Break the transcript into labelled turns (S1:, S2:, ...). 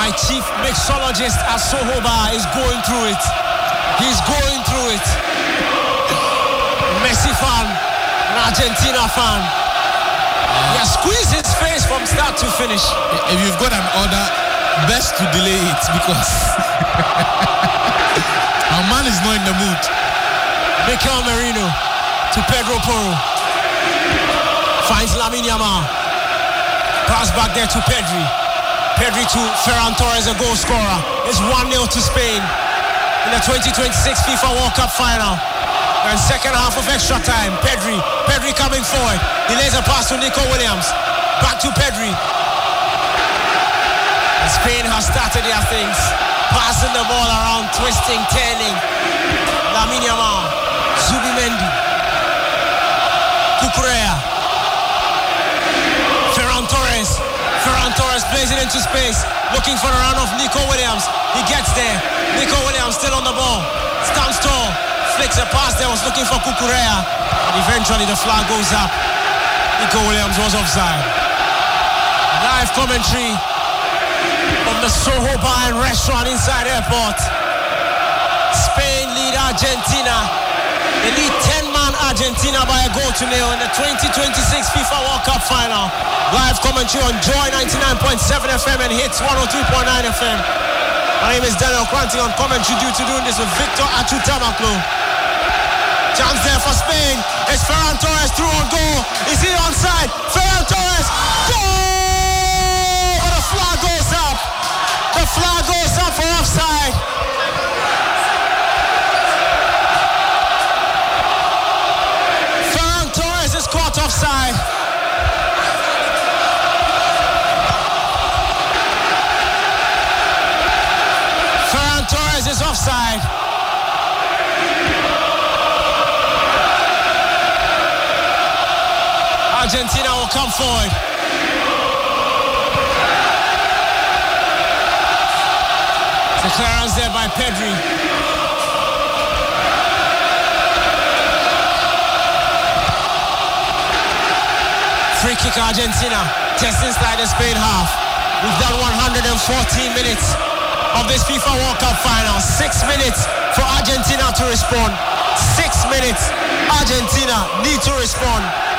S1: My chief mixologist at Soho Bar is going through it. He's going through it. Messi fan, an Argentina fan. He has squeezed his face from start to finish.
S2: If you've got an order, best to delay it because our man is not in the mood.
S1: Mikel Merino to Pedro Porro. Finds Lamine Yamal. Pass back there to Pedri. Pedri to Ferran Torres, a goal scorer. It's 1-0 to Spain in the 2026 FIFA World Cup final. And second half of extra time. Pedri coming forward. He lays a pass to Nico Williams. Back to Pedri. And Spain has started their things. Passing the ball around, twisting, turning. Lamine Yamal. Zubimendi. Cucurella. Ferran Torres plays it into space. Looking for the run of Nico Williams. He gets there. Nico Williams still on the ball. Stands tall. Flicks a pass there, was looking for Cucurella, and eventually the flag goes up. Nico Williams was offside. Live commentary from the Soho Bar and Restaurant inside airport. Spain lead Argentina. They lead 10-man Argentina by a goal to nil in the 2026 FIFA World Cup final. Live commentary on Joy 99.7 FM and Hits 102.9 FM. My name is Daniel Kranti on commentary due to doing this with Victor Achutamaklo. Chance there for Spain. It's Ferran Torres through on goal. Is he onside? Ferran Torres. Goal! But the flag goes up. The flag goes up for offside. Ferran Torres is caught offside. Ferran Torres is offside. Argentina will come forward. The clearance there by Pedri. Free kick Argentina. Just inside the Spain half. We've done 114 minutes of this FIFA World Cup final. 6 minutes for Argentina to respond. 6 minutes. Argentina need to respond.